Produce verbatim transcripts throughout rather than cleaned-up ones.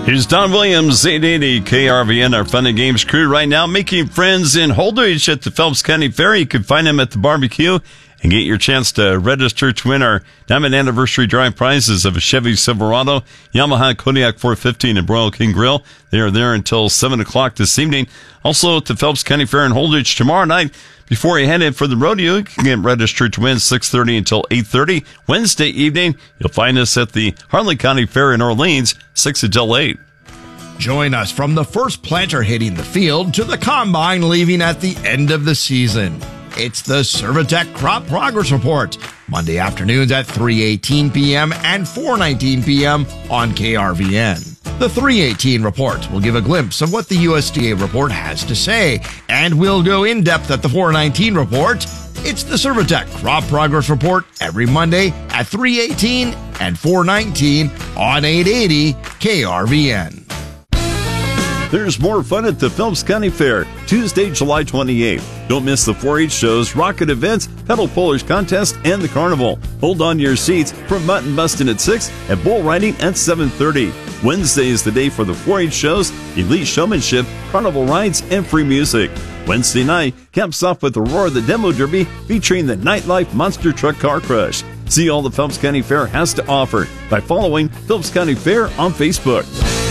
Here's Don Williams, eight eighty K R V N, our Fun and Games crew right now, making friends in Holdrege at the Phelps County Fair. You can find them at the barbecue and get your chance to register to win our Diamond Anniversary Drive prizes of a Chevy Silverado, Yamaha Kodiak four fifty, and Broil King Grill. They are there until seven o'clock this evening. Also at the Phelps County Fair in Holdrege tomorrow night. Before you head in for the rodeo, you can get registered to win six thirty until eight thirty. Wednesday evening, you'll find us at the Harlan County Fair in Orleans, six until eight. Join us from the first planter hitting the field to the combine leaving at the end of the season. It's the Servitec Crop Progress Report, Monday afternoons at three eighteen p.m. and four nineteen p.m. on K R V N. The three eighteen report will give a glimpse of what the U S D A report has to say, and we'll go in depth at the four nineteen report. It's the Servitec Crop Progress Report every Monday at three eighteen and four nineteen on eight eighty K R V N. There's more fun at the Phelps County Fair, Tuesday, July twenty-eighth. Don't miss the four H shows, rocket events, pedal pullers contest, and the carnival. Hold on to your seats for mutton busting at six and bull riding at seven thirty. Wednesday is the day for the four H shows, elite showmanship, carnival rides, and free music. Wednesday night caps off with the Roar of the Demo Derby featuring the Nightlife Monster Truck Car Crush. See all the Phelps County Fair has to offer by following Phelps County Fair on Facebook.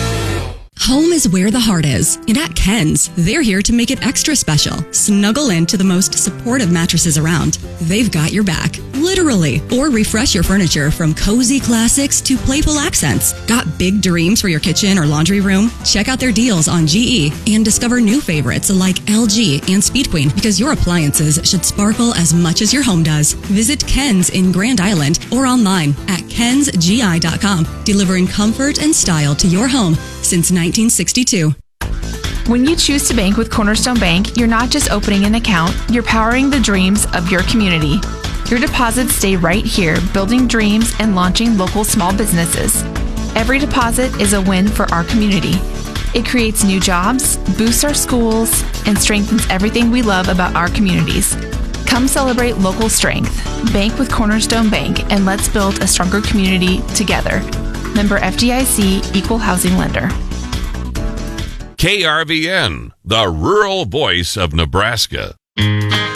Home is where the heart is, and at Ken's, they're here to make it extra special. Snuggle into the most supportive mattresses around. They've got your back, literally. Or refresh your furniture from cozy classics to playful accents. Got big dreams for your kitchen or laundry room? Check out their deals on G E and discover new favorites like L G and SpeedQueen, because your appliances should sparkle as much as your home does. Visit Ken's in Grand Island or online at kens g i dot com, delivering comfort and style to your home since nineteen sixty-two. When you choose to bank with Cornerstone Bank, you're not just opening an account, you're powering the dreams of your community. Your deposits stay right here, building dreams and launching local small businesses. Every deposit is a win for our community. It creates new jobs, boosts our schools, and strengthens everything we love about our communities. Come celebrate local strength. Bank with Cornerstone Bank, and let's build a stronger community together. Member F D I C, Equal Housing Lender. K R V N, the rural voice of Nebraska.